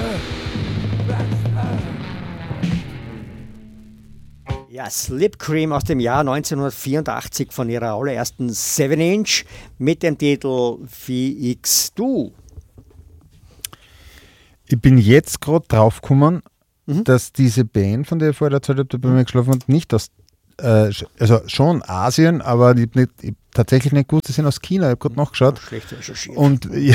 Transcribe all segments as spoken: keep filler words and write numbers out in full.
Ja, Slip Cream aus dem Jahr neunzehnhundertvierundachtzig von ihrer allerersten seven inch mit dem Titel V X Du. Ich bin jetzt gerade draufgekommen, Mhm. dass diese Band, von der ich vorher erzählt habe, der bei mir geschlafen hat, nicht aus, äh, also schon Asien, aber ich habe nicht, ich hab tatsächlich nicht gewusst, die sind aus China. Ich habe gerade nachgeschaut. Schlecht recherchiert. Und, ja,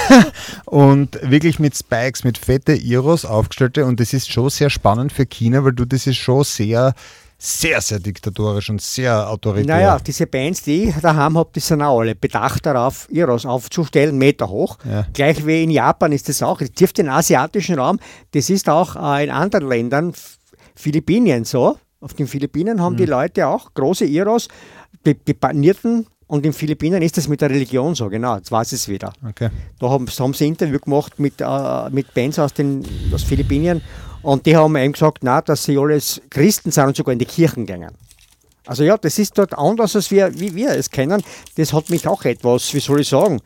und wirklich mit Spikes, mit fette Iros aufgestellte, und das ist schon sehr spannend für China, weil du, das ist schon sehr, sehr, sehr diktatorisch und sehr autoritär. Naja, diese Bands, die ich daheim habe, die sind auch alle bedacht darauf, Iros aufzustellen, Meter hoch. Ja. Gleich wie in Japan ist das auch. Das trifft den asiatischen Raum. Das ist auch äh, in anderen Ländern, F- Philippinen so. Auf den Philippinen haben Mhm. die Leute auch große Iros, die, die Panierten. Und in den Philippinen ist das mit der Religion so, genau, jetzt weiß ich es wieder. Okay. Da haben, haben sie ein Interview gemacht mit, äh, mit Bands aus den aus Philippinen und die haben eben gesagt, na, dass sie alles Christen sind und sogar in die Kirchen gehen. Also ja, das ist dort anders, als wir, wie wir es kennen. Das hat mich auch etwas, wie soll ich sagen,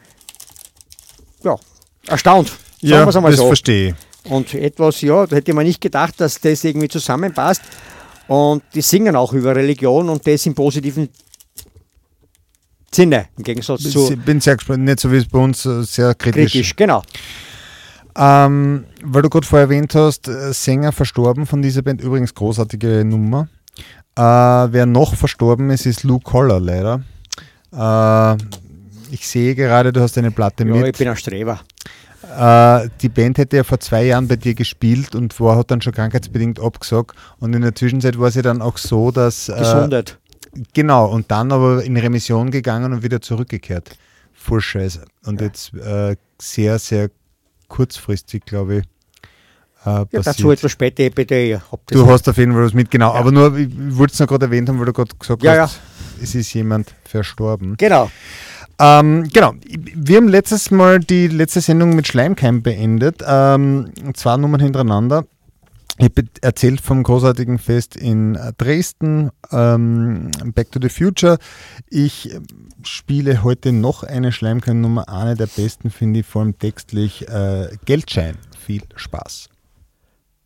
ja, erstaunt. Sagen Ja, wir's einmal das so. verstehe ich. Und etwas, ja, da hätte man nicht gedacht, dass das irgendwie zusammenpasst. Und die singen auch über Religion und das im positiven Sinne, im Gegensatz zu Ich bin sehr gespannt, nicht so wie es bei uns, äh, sehr kritisch. kritisch. Genau. Ähm, weil du gerade vorher erwähnt hast, äh, Sänger verstorben von dieser Band, übrigens großartige Nummer. Äh, wer noch verstorben ist, ist Lou Collar leider. Äh, ich sehe gerade, du hast eine Platte Ja, mit. ich bin ein Streber. Äh, die Band hätte ja vor zwei Jahren bei dir gespielt und war, hat dann schon krankheitsbedingt abgesagt. Und in der Zwischenzeit war sie dann auch so, dass... Äh, Gesundet. Genau, und dann aber in Remission gegangen und wieder zurückgekehrt. Voll scheiße. Und Ja. jetzt äh, sehr, sehr kurzfristig, glaube ich, äh, Ja, passiert. dazu etwas später bitte. Ich hab das Du hast auf jeden Fall was mit, genau. Ja. Aber nur, ich wollte es noch gerade erwähnt haben, weil du gerade gesagt Ja, hast, es ist jemand verstorben. Genau. Ähm, genau, wir haben letztes Mal die letzte Sendung mit Schleimkeim beendet. Ähm, zwei Nummern hintereinander. Ich habe erzählt vom großartigen Fest in Dresden, ähm, Back to the Future. Ich spiele heute noch eine Schleimkeim-Nummer, eine der besten, finde ich, vor allem textlich, äh, Geldschein. Viel Spaß.